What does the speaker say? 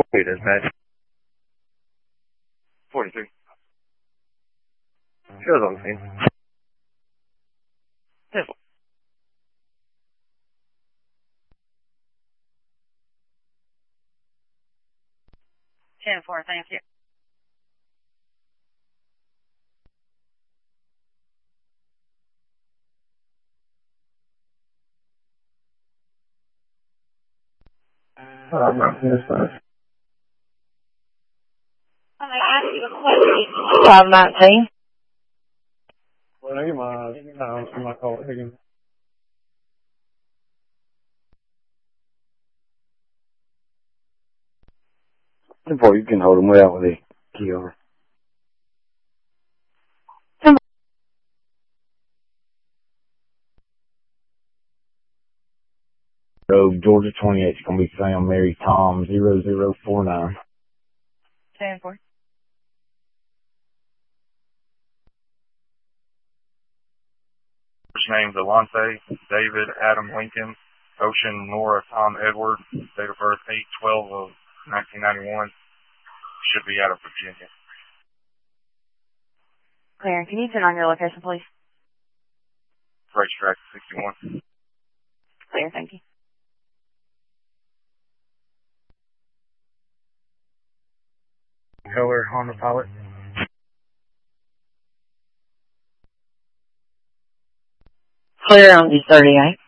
Wait, dispatch. 43. Show's on the scene. 10-4. 10-4, thank you. Dispatch. 519. Well, I get my call again. Before you can hold him without with the key over. Road, Georgia 28. It's going to be Sam Mary Tom 0049. 10-4. First name's Alonte, David, Adam Lincoln, Ocean, Nora, Tom Edward, date of birth 8/12 of 1991. Should be out of Virginia. Clear. Can you turn on your location, please? Racetrack 61. Clear, thank you. Color Honda Pilot. Clear on the 38.